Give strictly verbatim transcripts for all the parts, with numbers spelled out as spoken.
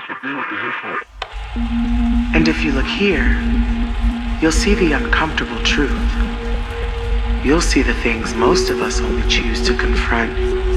And if you look here, you'll see the uncomfortable truth. You'll see the things most of us only choose to confront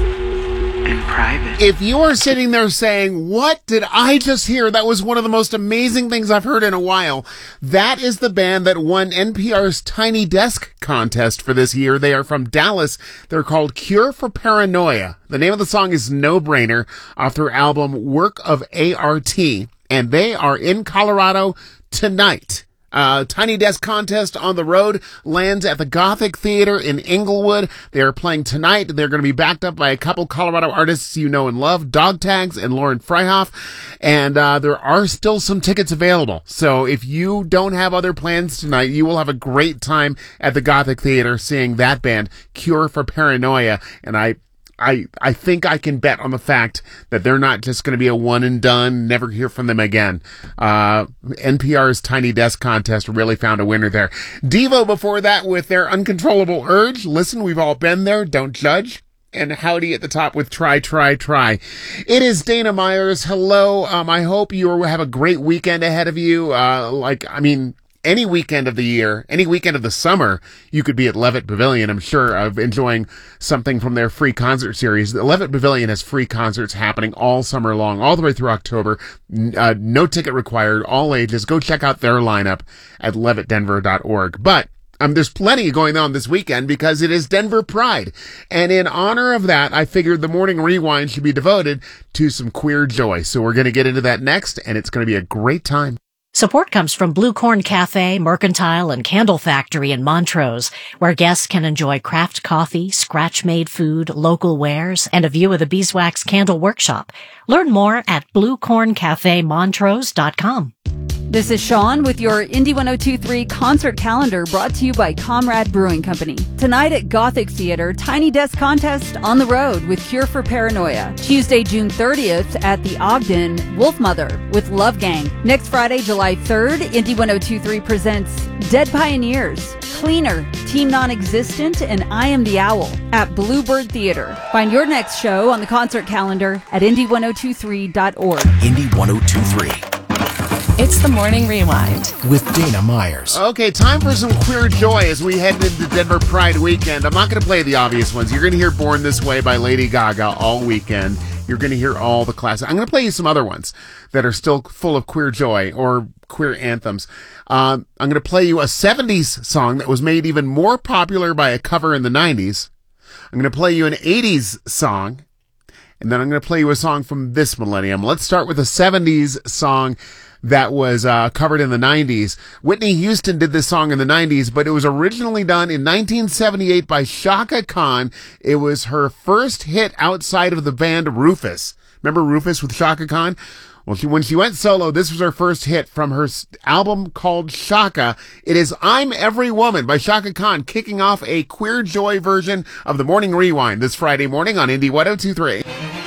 in private. If you are sitting there saying, what did I just hear? That was one of the most amazing things I've heard in a while. That is the band that won N P R's Tiny Desk contest for this year. They are from Dallas. They're called Cure for Paranoia. The name of the song is No Brainer off their album Work of Art. And they are in Colorado tonight. Uh, Tiny Desk contest on the road lands at the Gothic Theater in Inglewood. They are playing tonight. They're going to be backed up by a couple Colorado artists you know and love, Dog Tags and Lauren Freihoff. And, uh, there are still some tickets available. So if you don't have other plans tonight, you will have a great time at the Gothic Theater seeing that band, Cure for Paranoia. And I, I, I think I can bet on the fact that they're not just going to be a one and done, never hear from them again. Uh, N P R's Tiny Desk contest really found a winner there. Devo before that with their Uncontrollable Urge. Listen, we've all been there. Don't judge. And Howdy at the top with Try, Try, Try. It is Dana Myers. Hello. Um, I hope you have a great weekend ahead of you. Uh, like, I mean, any weekend of the year, any weekend of the summer, you could be at Levitt Pavilion, I'm sure, of enjoying something from their free concert series. The Levitt Pavilion has free concerts happening all summer long, all the way through October. Uh, no ticket required, all ages. Go check out their lineup at levitt denver dot org. But Um, there's plenty going on this weekend because it is Denver Pride. And in honor of that, I figured the morning rewind should be devoted to some queer joy. So we're going to get into that next, and it's going to be a great time. Support comes from Blue Corn Cafe, Mercantile, and Candle Factory in Montrose, where guests can enjoy craft coffee, scratch-made food, local wares, and a view of the Beeswax Candle Workshop. Learn more at blue corn cafe montrose dot com. This is Sean with your Indie one oh two point three concert calendar brought to you by Comrade Brewing Company. Tonight at Gothic Theater, Tiny Desk Contest on the road with Cure for Paranoia. Tuesday, June thirtieth at the Ogden, Wolfmother with Love Gang. Next Friday, July third, Indie one oh two point three presents Dead Pioneers, Cleaner, Team Non-Existent, and I Am the Owl at Bluebird Theater. Find your next show on the concert calendar at indie one oh two three dot org. Indie one oh two point three. It's the Morning Rewind with Dana Myers. Okay, time for some queer joy as we head into Denver Pride weekend. I'm not going to play the obvious ones. You're going to hear Born This Way by Lady Gaga all weekend. You're going to hear all the classics. I'm going to play you some other ones that are still full of queer joy or queer anthems. Um, I'm going to play you a seventies song that was made even more popular by a cover in the nineties. I'm going to play you an eighties song. And then I'm going to play you a song from this millennium. Let's start with a seventies song that was uh, covered in the nineties. Whitney Houston did this song in the nineties, but it was originally done in nineteen seventy-eight by Chaka Khan. It was her first hit outside of the band Rufus. Remember Rufus with Chaka Khan? Well, she, when she went solo, this was her first hit from her album called Chaka. It is I'm Every Woman by Chaka Khan, kicking off a queer joy version of the Morning Rewind this Friday morning on Indie one oh two point three.